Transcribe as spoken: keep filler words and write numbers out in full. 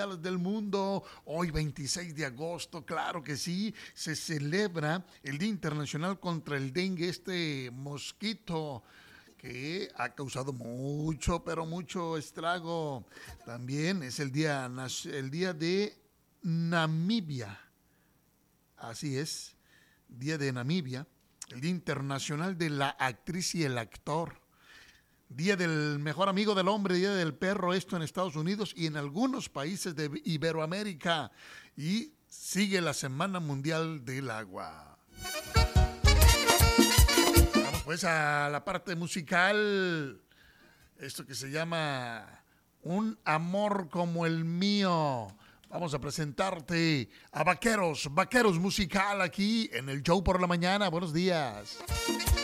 mundial del mundo. Hoy veintiséis de agosto, claro que sí, se celebra el Día Internacional contra el Dengue, este mosquito que ha causado mucho, pero mucho estrago. También es el día, el día de Namibia. Así es, Día de Namibia. El Día Internacional de la Actriz y el Actor. Día del Mejor Amigo del Hombre, Día del Perro, esto en Estados Unidos y en algunos países de Iberoamérica. Y sigue la Semana Mundial del Agua. Vamos pues a la parte musical. Esto que se llama Un amor como el mío. Vamos a presentarte a Vaqueros, Vaqueros Musical aquí en el Show por la Mañana. Buenos días.